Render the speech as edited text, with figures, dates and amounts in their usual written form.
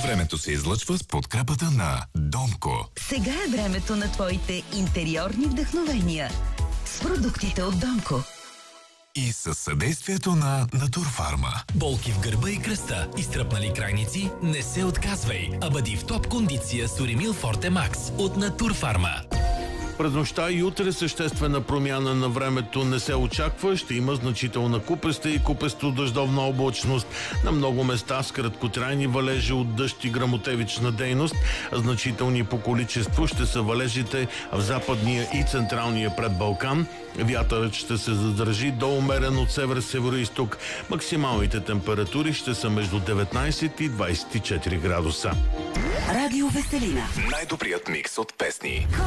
Времето се излъчва с подкрепата на Домко. Сега е времето на твоите интериорни вдъхновения с продуктите от Домко. И със съдействието на Натурфарма. Болки в гърба и кръста, изтръпнали крайници? Не се отказвай, а бъди в топ кондиция с Уремил Форте Макс от Натурфарма. През нощта и утре съществена промяна на времето не се очаква. Ще има значителна купеста и купесто-дъждовна облачност. На много места с краткотрайни валежи от дъжд и гръмотевична дейност. Значителни по количество ще са валежите в западния и централния предбалкан. Вятърът ще се задържи до умерен от север-североизток. Максималните температури ще са между 19 и 24 градуса. Радио Веселина. Най-добрият микс от песни.